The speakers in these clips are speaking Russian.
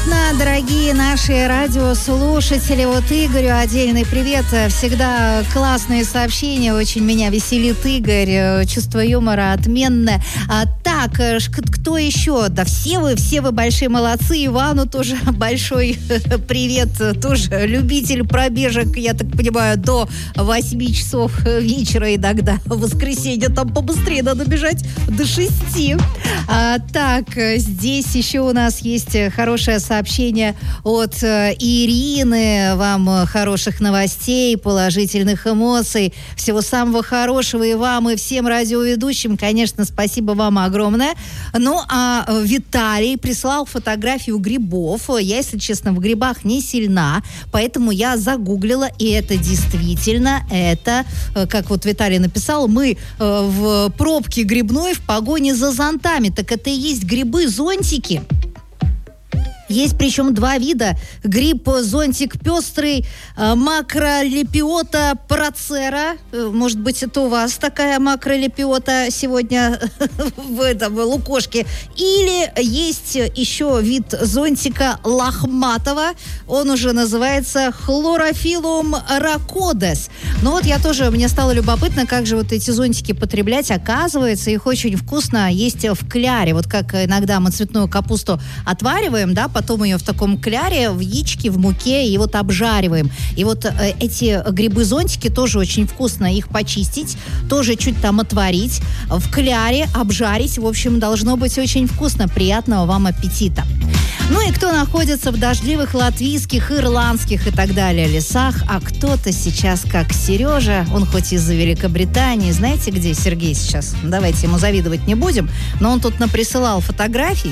Понятно, дорогие наши радиослушатели. Вот Игорю отдельный привет. Всегда классные сообщения. Очень меня веселит Игорь. Чувство юмора отменное. Так, кто еще? Да все вы большие молодцы. Ивану тоже большой привет. Тоже любитель пробежек, я так понимаю, до 8 часов вечера. Иногда в воскресенье там побыстрее надо бежать до 6. Так, здесь еще у нас есть хорошее сообщение от Ирины. Вам хороших новостей, положительных эмоций. Всего самого хорошего и вам, и всем радиоведущим. Конечно, спасибо вам огромное. Ну, а Виталий прислал фотографию грибов. Я, если честно, в грибах не сильна, поэтому я загуглила, и это действительно, как вот Виталий написал, мы в пробке грибной в погоне за зонтами. Так это и есть грибы-зонтики. Есть причем два вида. Гриб-зонтик пестрый, макролепиота процера. Может быть, это у вас такая макролепиота сегодня в этом лукошке. Или есть еще вид зонтика лохматого. Он уже называется хлорофилум ракодес. Но вот я тоже, мне стало любопытно, как же вот эти зонтики потреблять. Оказывается, их очень вкусно есть в кляре. Вот как иногда мы цветную капусту отвариваем, да, потом ее в таком кляре, в яичке, в муке, и вот обжариваем. И вот эти грибы-зонтики тоже очень вкусно. Их почистить, тоже чуть там отварить, в кляре обжарить. В общем, должно быть очень вкусно. Приятного вам аппетита. Ну и кто находится в дождливых латвийских, ирландских и так далее лесах, а кто-то сейчас, как Сережа, он хоть из-за Великобритании, знаете, где Сергей сейчас? Давайте ему завидовать не будем, но он тут наприсылал фотографий.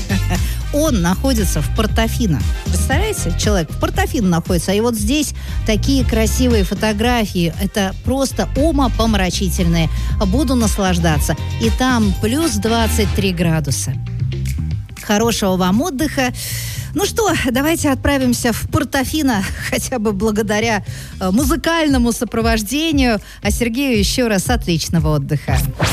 Он находится в Портофино. Представляете? Человек в Портофино находится. И вот здесь такие красивые фотографии. Это просто умопомрачительные. Буду наслаждаться. И там плюс 23 градуса. Хорошего вам отдыха. Ну что, давайте отправимся в Портофино, хотя бы благодаря музыкальному сопровождению. А Сергею еще раз отличного отдыха.